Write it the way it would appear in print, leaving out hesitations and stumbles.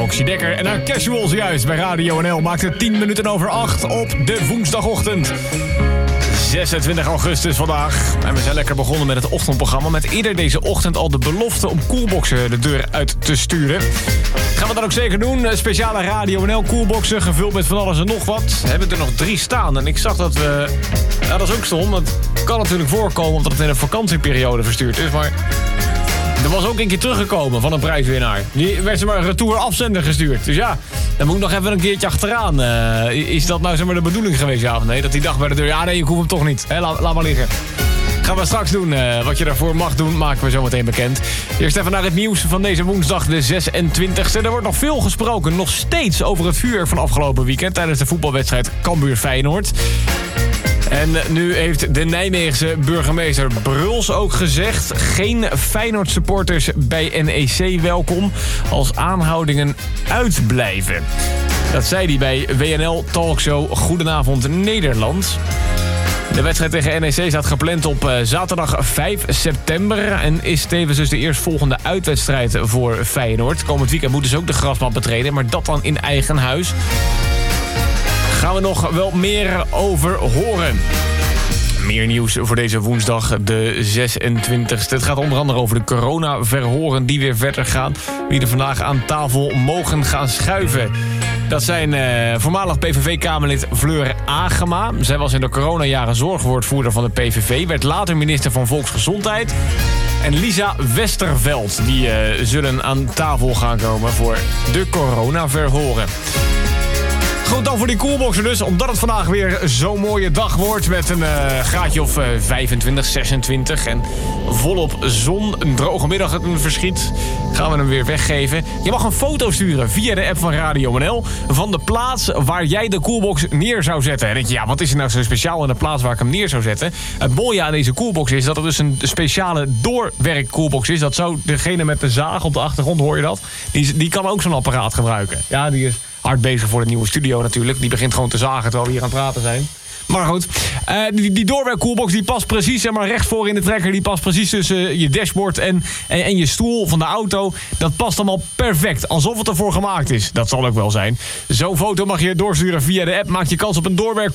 Roxy Dekker en haar Casuals juist bij Radio NL maakt het 10 minuten over 8 op de woensdagochtend. 26 augustus vandaag. En we zijn lekker begonnen met het ochtendprogramma. Met eerder deze ochtend al de belofte om koelboxen de deur uit te sturen. Gaan we dat ook zeker doen. Speciale Radio NL koelboxen, gevuld met van alles en nog wat. We hebben er nog 3 staan. En ik zag dat we... Ja, dat is ook stom. Het kan natuurlijk voorkomen omdat het in een vakantieperiode verstuurd is. Maar er was ook een keer teruggekomen van een prijswinnaar. Die werd ze maar retour afzender gestuurd. Dus ja, dan moet ik nog even een keertje achteraan. Is dat nou zeg maar de bedoeling geweest, ja of nee? Dat die dag bij de deur, ja nee, ik hoef hem toch niet. Laat maar liggen. Gaan we straks doen. Wat je daarvoor mag doen, maken we zo meteen bekend. Eerst even naar het nieuws van deze woensdag, de 26e. Er wordt nog veel gesproken, nog steeds over het vuur van afgelopen weekend tijdens de voetbalwedstrijd Cambuur-Feyenoord. En nu heeft de Nijmeegse burgemeester Bruls ook gezegd... geen Feyenoord-supporters bij NEC welkom als aanhoudingen uitblijven. Dat zei hij bij WNL Talkshow Goedenavond Nederland. De wedstrijd tegen NEC staat gepland op zaterdag 5 september... en is tevens dus de eerstvolgende uitwedstrijd voor Feyenoord. Komend weekend moeten ze ook de grasmat betreden, maar dat dan in eigen huis. Gaan we nog wel meer over horen. Meer nieuws voor deze woensdag, de 26e. Het gaat onder andere over de coronaverhoren die weer verder gaan. Wie er vandaag aan tafel mogen gaan schuiven. Dat zijn voormalig PVV-Kamerlid Fleur Agema. Zij was in de coronajaren zorgwoordvoerder van de PVV. Werd later minister van Volksgezondheid. En Lisa Westerveld. Die zullen aan tafel gaan komen voor de coronaverhoren. Goed dan voor die koelboxen dus, omdat het vandaag weer zo'n mooie dag wordt... met een graadje of 25, 26 en volop zon. Een droge middag het een verschiet. Gaan we hem weer weggeven. Je mag een foto sturen via de app van Radio NL... van de plaats waar jij de koelbox neer zou zetten. En denk je, ja, wat is er nou zo speciaal in de plaats waar ik hem neer zou zetten? Het mooie aan deze koelbox is dat het dus een speciale doorwerkkoelbox is. Dat zou degene met de zaag op de achtergrond, hoor je dat? Die kan ook zo'n apparaat gebruiken. Ja, die is hard bezig voor de nieuwe studio natuurlijk. Die begint gewoon te zagen terwijl we hier aan het praten zijn. Maar goed, die doorwerkkoelbox die past precies, zeg maar, rechts voor in de trekker. Die past precies tussen je dashboard en je stoel van de auto. Dat past allemaal perfect, alsof het ervoor gemaakt is. Dat zal ook wel zijn. Zo'n foto mag je doorsturen via de app. Maak je kans op een doorwerkkoelbox